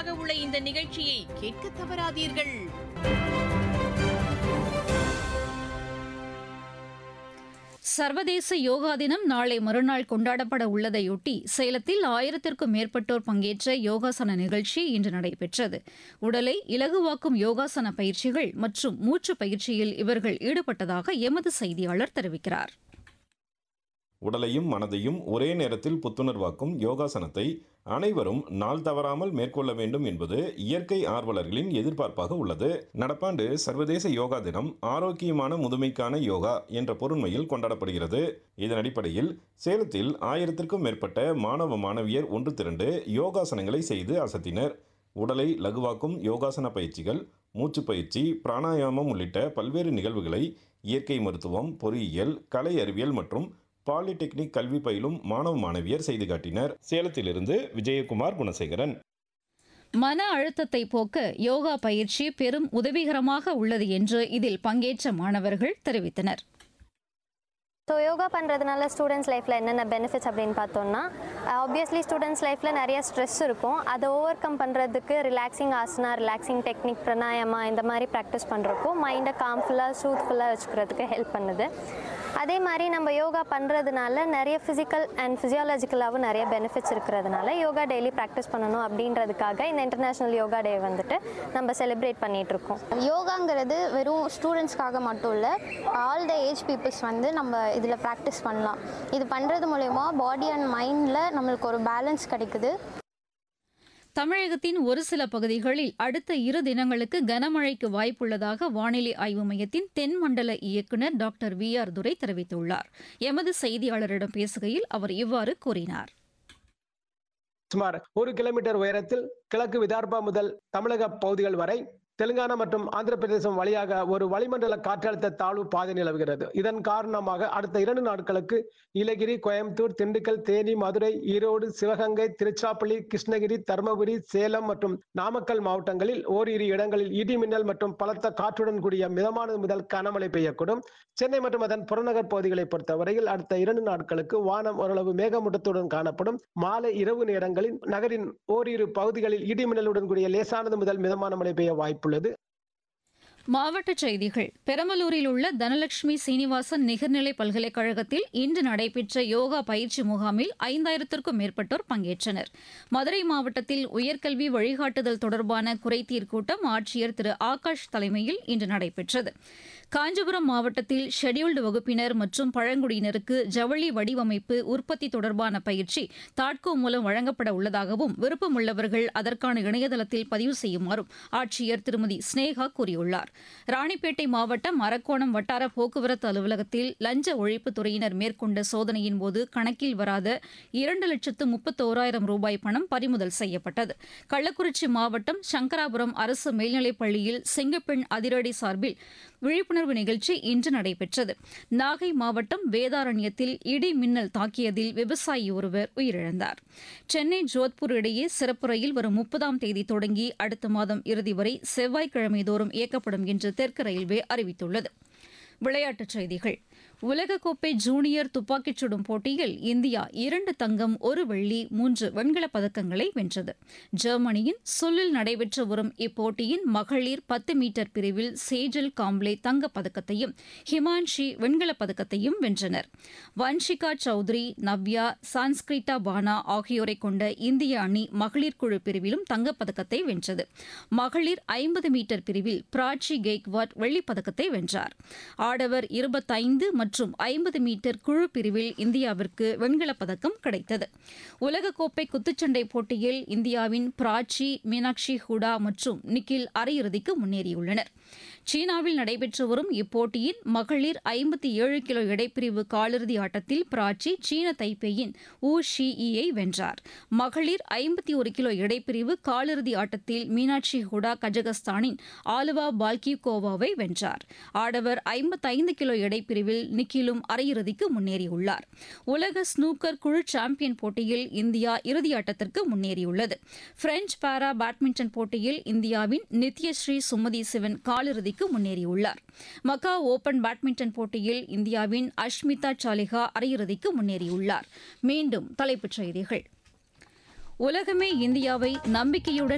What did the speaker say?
ஒலிபரப்பாக உள்ள இந்த நிகழ்ச்சியை கேட்க தவறாதீர்கள். சர்வதேச யோகா தினம் நாளை மறுநாள் கொண்டாடப்பட உள்ளதையொட்டி சேலத்தில் 1000க்கும் மேற்பட்டோர் பங்கேற்ற யோகாசன நிகழ்ச்சி இன்று நடைபெற்றது. உடலை இலகுவாக்கும் யோகாசன பயிற்சிகள் மற்றும் மூச்சு பயிற்சியில் இவர்கள் ஈடுபட்டதாக எமது செய்தியாளர் தெரிவிக்கிறார். உடலையும் மனதையும் ஒரே நேரத்தில் புத்துணர்வாக்கும் யோகாசனத்தை அனைவரும் நாள் தவறாமல் மேற்கொள்ள வேண்டும் என்பது இயற்கை ஆர்வலர்களின் எதிர்பார்ப்பாக உள்ளது. நடப்பாண்டு சர்வதேச யோகா தினம் ஆரோக்கியமான முதுமைக்கான யோகா என்ற பொருண்மையில் கொண்டாடப்படுகிறது. இதன் அடிப்படையில் சேலத்தில் 1000க்கும் மேற்பட்ட மாணவ மாணவியர் ஒன்று திரண்டு யோகாசனங்களை செய்து அசத்தினர். உடலை லகுவாக்கும் யோகாசன பயிற்சிகள், மூச்சு பயிற்சி, பிராணாயாமம் உள்ளிட்ட பல்வேறு நிகழ்வுகளை இயற்கை மருத்துவம், பொறியியல், கலை அறிவியல் மற்றும் பாலிடெக்னிக் கல்வி பயிலும் மாணவ மாணவியர் செய்து காட்டினர். சேலத்திலிருந்து விஜயகுமார் குணசேகரன். மன அழுத்தத்தை போக்க யோகா பயிற்சி பெரும் உதவிகரமாக உள்ளது என்று இதில் பங்கேற்ற மாணவர்கள் தெரிவித்தனர். ஸோ யோகா பண்ணுறதுனால ஸ்டூடெண்ட்ஸ் லைஃப்பில் என்னென்ன பெனிஃபிட்ஸ் அப்படின்னு பார்த்தோம்னா, ஆப்வியஸ்லி ஸ்டூடெண்ட்ஸ் லைஃப்பில் நிறைய ஸ்ட்ரெஸ் இருக்கும். அதை ஓவர் கம் பண்ணுறதுக்கு relaxing asana, relaxing technique, pranayama இந்த மாதிரி ப்ராக்டிஸ் பண்ணுறப்போ மைண்டை காம்ஃபுல்லாக சூத்ஃபுல்லாக வச்சுக்கிறதுக்கு ஹெல்ப் பண்ணுது. அதே மாதிரி நம்ம யோகா பண்ணுறதுனால நிறைய ஃபிசிக்கல் அண்ட் ஃபிசியாலஜிக்கலாகவும் நிறைய பெனிஃபிட்ஸ் இருக்கிறதுனால யோகா டெய்லி ப்ராக்டிஸ் பண்ணணும் அப்படின்றதுக்காக இந்த இன்டர்நேஷ்னல் யோகா டே வந்துட்டு நம்ம செலிப்ரேட் பண்ணிகிட்ருக்கோம். யோகாங்கிறது வெறும் ஸ்டூடெண்ட்ஸ்க்காக மட்டும் இல்லை, ஆல் த ஏஜ் பீப்புள்ஸ் வந்து நம்ம இதில் ப்ராக்டிஸ் பண்ணலாம். இது பண்ணுறது மூலயமா பாடி அண்ட் மைண்டில் நம்மளுக்கு ஒரு பேலன்ஸ் கிடைக்குது. தமிழகத்தின் ஒரு சில பகுதிகளில் அடுத்த 2 தினங்களுக்கு கனமழைக்கு வாய்ப்புள்ளதாக வானிலை ஆய்வு மையத்தின் தென்மண்டல இயக்குநர் டாக்டர் VR துரை தெரிவித்துள்ளார். எமது செய்தியாளரிடம் பேசுகையில் அவர் இவ்வாறு கூறினார். சுமார் 1 கிலோமீட்டர் உயரத்தில் கிழக்கு விதர்பா முதல் தமிழக பகுதிகள் வரை தெலுங்கானா மற்றும் ஆந்திர பிரதேசம் வழியாக ஒரு வளிமண்டல காற்றழுத்த தாழ்வு பாதை நிலவுகிறது. இதன் காரணமாக அடுத்த 2 நாட்களுக்கு நீலகிரி, கோயம்புத்தூர், திண்டுக்கல், தேனி, மதுரை, ஈரோடு, சிவகங்கை, திருச்சிராப்பள்ளி, கிருஷ்ணகிரி, தருமபுரி, சேலம் மற்றும் நாமக்கல் மாவட்டங்களில் ஓரிரு இடங்களில் இடி மின்னல் மற்றும் பலத்த காற்றுடன் கூடிய மிதமானது முதல் கனமழை பெய்யக்கூடும். சென்னை மற்றும் அதன் புறநகர் பகுதிகளை பொறுத்தவரையில் அடுத்த 2 நாட்களுக்கு வானம் ஓரளவு மேகமூட்டத்துடன் காணப்படும். மாலை இரவு நேரங்களில் நகரின் ஓரிரு பகுதிகளில் இடி மின்னலுடன் கூடிய லேசானது முதல் மிதமான மழை பெய்ய வாய்ப்பு. மாவட்டச் செய்திகள். பெரம்பலூரில் உள்ள தனலட்சுமி சீனிவாசன் நிகர்நிலை பல்கலைக்கழகத்தில் இன்று நடைபெற்ற யோகா பயிற்சி முகாமில் 5000க்கும் மேற்பட்டோர் பங்கேற்றனர். மதுரை மாவட்டத்தில் உயர்கல்வி வழிகாட்டுதல் தொடர்பான குறைதீர் கூட்டம் ஆட்சியர் திரு ஆகாஷ் தலைமையில் இன்று நடைபெற்றது. காஞ்சிபுரம் மாவட்டத்தில் ஷெட்யூல்டு வகுப்பினர் மற்றும் பழங்குடியினருக்கு ஜவுளி வடிவமைப்பு, உற்பத்தி தொடர்பான பயிற்சி தாட்கோ மூலம் வழங்கப்பட உள்ளதாகவும் விருப்பமுள்ளவர்கள் அதற்கான இணையதளத்தில் பதிவு செய்யுமாறும் ஆட்சியர் திருமதி ஸ்னேகா கூறியுள்ளார். ராணிப்பேட்டை மாவட்டம் அரக்கோணம் வட்டார போக்குவரத்து அலுவலகத்தில் லஞ்ச ஒழிப்புத்துறையினர் மேற்கொண்ட சோதனையின் போது கணக்கில் வராத 2,31,000 ரூபாய் பணம் பறிமுதல் செய்யப்பட்டது. கள்ளக்குறிச்சி மாவட்டம் சங்கராபுரம் அரசு மேல்நிலைப் பள்ளியில் செங்கப்பெண் அதிரடி சார்பில் விழிப்புணர்வு நிகழ்ச்சி இன்று நடைபெற்றது. நாகை மாவட்டம் வேதாரண்யத்தில் இடி மின்னல் தாக்கியதில் விவசாயி ஒருவர் உயிரிழந்தார். சென்னை ஜோத்பூர் இடையே சிறப்பு ரயில் வரும் 30ஆம் தேதி தொடங்கி அடுத்த மாதம் இறுதி வரை செவ்வாய்க்கிழமை தோறும் இயக்கப்படும் என்று தெற்கு ரயில்வே அறிவித்துள்ளது. விளையாட்டுச் செய்திகள். உலகக்கோப்பை ஜூனியர் துப்பாக்கிச் சுடும் போட்டியில் இந்தியா 2 தங்கம், 1 வெள்ளி, 3 வெண்கலப் பதக்கங்களை வென்றது. ஜெர்மனியின் சுல்லில் நடைபெற்று வரும் இப்போட்டியின் மகளிர் 10 மீட்டர் பிரிவில் சேஜல் காம்ப்ளே தங்கப் பதக்கத்தையும் ஹிமான்ஷி வெண்கலப் பதக்கத்தையும் வென்றனர். வன்ஷிகா சௌத்ரி, நவ்யா, சான்ஸ்கிரிட்டா பானா ஆகியோரை கொண்ட இந்திய அணி மகளிர் குழு பிரிவிலும் தங்கப் பதக்கத்தை வென்றது. மகளிர் 50 மீட்டர் பிரிவில் பிராச்சி கெய்க்வாட் வெள்ளிப் பதக்கத்தை வென்றார். ஆடவர் 25 மற்றும் 50 மீட்டர் குழு பிரிவில் இந்தியாவிற்கு வெண்கலப் பதக்கம் கிடைத்தது. உலகக்கோப்பை குத்துச்சண்டை போட்டியில் இந்தியாவின் பிராச்சி, மீனாட்சி ஹூடா மற்றும் நிக்கில் அரையிறுதிக்கு முன்னேறியுள்ளனர். சீனாவில் நடைபெற்று வரும் இப்போட்டியின் மகளிர் 57 கிலோ எடைப்பிரிவு காலிறுதி ஆட்டத்தில் பிராச்சி சீன தைப்பேயின் ஊ ஷியை வென்றார். மகளிர் 51 கிலோ எடைப்பிரிவு காலிறுதி ஆட்டத்தில் மீனாட்சி ஹூடா கஜகஸ்தானின் ஆலுவா பால்கிகோவாவை வென்றார். ஆடவர் 55 கிலோ எடைப்பிரிவில் நிக்கிலும் அரையிறுதிக்கு முன்னேறியுள்ளார். உலக ஸ்னூக்கர் குழு சாம்பியன் போட்டியில் இந்தியா இறுதியாட்டத்திற்கு முன்னேறியுள்ளது. பிரெஞ்ச் பாரா பேட்மிண்டன் போட்டியில் இந்தியாவின் நித்யஸ்ரீ சுமதி சிவன் காலிறுதிக்கு முன்னேறியுள்ளார். மக்காவ் ஓபன் பேட்மிண்டன் போட்டியில் இந்தியாவின் அஷ்மிதா சாலிஹா அரையிறுதிக்கு முன்னேறியுள்ளார். மீண்டும் தலைப்புச் செய்திகள். உலகமே இந்தியாவை நம்பிக்கையுடன்